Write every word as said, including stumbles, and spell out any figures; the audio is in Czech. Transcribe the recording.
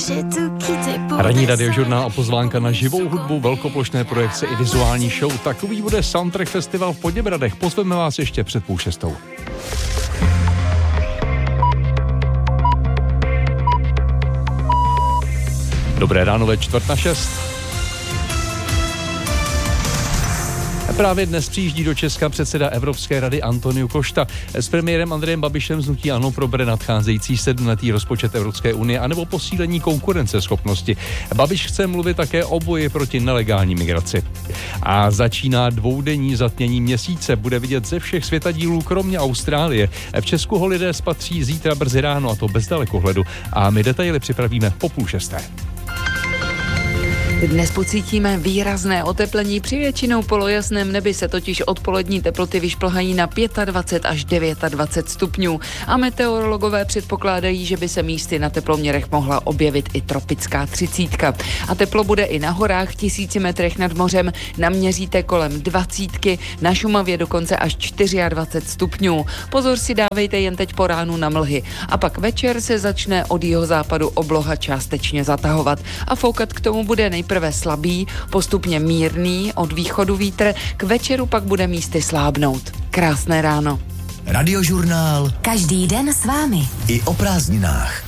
Ranní radiožurnál a pozvánka na živou hudbu, velkoplošné projekce i vizuální show. Takový bude Soundtrack Festival v Poděbradech. Pozveme vás ještě před půl šestou. Dobré ráno ve čtvrt na šest. Právě dnes přijíždí do Česka předseda Evropské rady Antonio Costa. S premiérem Andrejem Babišem z hnutí ANO probere nadcházející sedmletý rozpočet Evropské unie anebo posílení konkurenceschopnosti. Babiš chce mluvit také o boji proti nelegální migraci. A začíná dvoudenní zatmění měsíce. Bude vidět ze všech světadílů, kromě Austrálie. V Česku ho lidé spatří zítra brzy ráno, a to bez dalekohledu. A my detaily připravíme po půl šesté. Dnes pocítíme výrazné oteplení, při většinou polojasném nebi se totiž odpolední teploty vyšplhají na dvacet pět až dvacet devět stupňů a meteorologové předpokládají, že by se místy na teploměrech mohla objevit i tropická třicítka. A teplo bude i na horách, tisíci metrech nad mořem, naměříte kolem dvacítky, na Šumavě dokonce až dvacet čtyři stupňů. Pozor si dávejte jen teď po ránu na mlhy. A pak večer se začne od jihozápadu obloha částečně zatahovat a foukat k tomu bude nejprve Nejprve slabý, postupně mírný, od východu vítr, k večeru pak bude místy slábnout. Krásné ráno. Radiožurnál. Každý den s vámi. I o prázdninách.